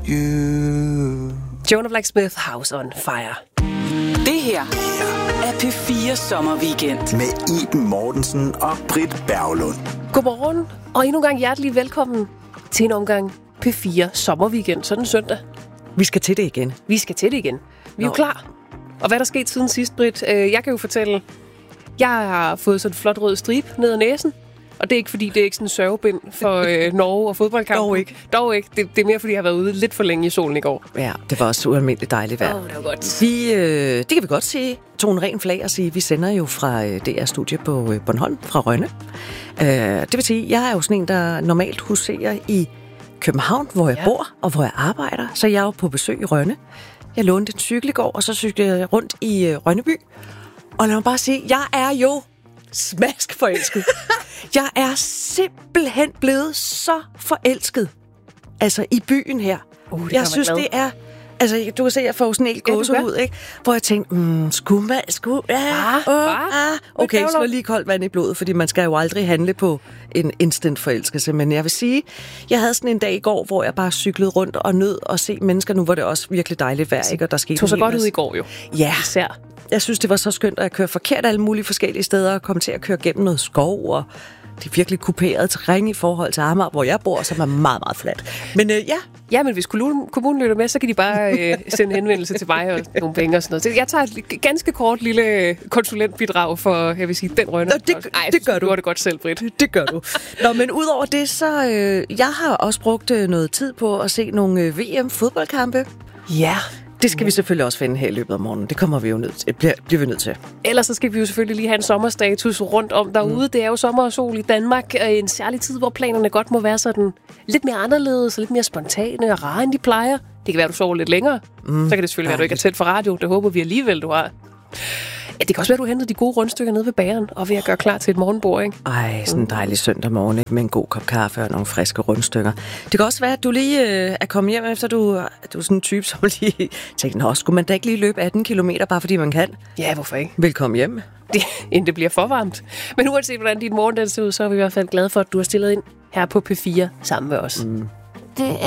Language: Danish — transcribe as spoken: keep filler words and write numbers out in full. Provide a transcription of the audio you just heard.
you. Jonah Blacksmith, House on Fire. Det her er P fire Sommerweekend. Med Iben Mortensen og Britt Berglund. Godmorgen, og endnu en gang hjertelig velkommen til en omgang P fire Sommerweekend, sådan søndag. Vi skal til det igen. Vi skal til det igen. Vi er Nå. jo klar. Og hvad der skete siden sidst, Britt? Jeg kan jo fortælle, jeg har fået sådan en flot rød stribe ned ad næsen. Og det er ikke, fordi det er ikke sådan en sørgebind for øh, Norge og fodboldkampen. Dog ikke. Dog ikke. Det, det er mere, fordi jeg har været ude lidt for længe i solen i går. Ja, det var også ualmindeligt dejligt vejr. Åh, oh, det var godt. Vi, øh, det kan vi godt sige. Tone ren flag og sige, vi sender jo fra øh, D R-studie på øh, Bornholm, fra Rønne. Øh, det vil sige, jeg er jo sådan en, der normalt huserer i København, hvor jeg ja. bor og hvor jeg arbejder. Så jeg er jo på besøg i Rønne. Jeg lånte en cykel i går, og så cyklede jeg rundt i øh, Rønneby. Og lad mig bare sige, jeg er jo smask forelsket. Jeg er simpelthen blevet så forelsket. Altså i byen her. Uh, jeg synes, glad. det er... Altså, du kan se, at jeg får sådan en helt gåsehud, ikke? Hvor jeg tænkte, mm, skulle man... Skulle, ja, ah, åh, ah. Okay, så var lige koldt vand i blodet, fordi man skal jo aldrig handle på en instant forelskelse. Men jeg vil sige, jeg havde sådan en dag i går, hvor jeg bare cyklede rundt og nød at se mennesker. Nu var det også virkelig dejligt vejr, ikke? Og der skete tog så godt ud i går jo. Ja. Især. Jeg synes, det var så skønt, at jeg kørte forkert alle mulige forskellige steder og kom til at køre gennem noget skov, og det er virkelig kuperet terræn i forhold til Amager, hvor jeg bor, som er meget, meget fladt. Men øh, ja. Ja, men hvis kommunen lytter med, så kan de bare øh, sende henvendelse til mig og nogle penge og sådan noget. Så jeg tager et ganske kort lille konsulentbidrag for, jeg vil sige, den Rønne. Nå, det, Ej, det gør du. Du har det godt selv, Britt. Det gør du. Nå, men udover det, så øh, jeg har også brugt øh, noget tid på at se nogle øh, V M-fodboldkampe. Ja. Det skal vi selvfølgelig også finde her i løbet af morgenen. Det kommer vi jo nødt til. Bliver, bliver vi nødt til. Ellers så skal vi jo selvfølgelig lige have en sommerstatus rundt om derude. Mm. Det er jo sommer og sol i Danmark. En særlig tid, hvor planerne godt må være sådan lidt mere anderledes, lidt mere spontane og rare, end de plejer. Det kan være, du sover lidt længere. Mm. Så kan det selvfølgelig være, at du ikke er tæt for radio. Det håber vi alligevel, du har. Ja, det kan også være, at du hentede de gode rundstykker nede ved bageren og ved at gøre klar til et morgenbord, ikke? Ej, sådan en dejlig søndag morgen med en god kop kaffe og nogle friske rundstykker. Det kan også være, at du lige øh, er kommet hjem, efter du, du er sådan en type, som lige tænker, nå, skulle man da ikke lige løbe atten kilometer, bare fordi man kan? Ja, hvorfor ikke? Velkommen hjem. Det, inden det bliver for varmt. Men uanset hvordan din morgen den ser ud, så er vi i hvert fald glade for, at du har stillet ind her på P fire sammen med os. Mm. Det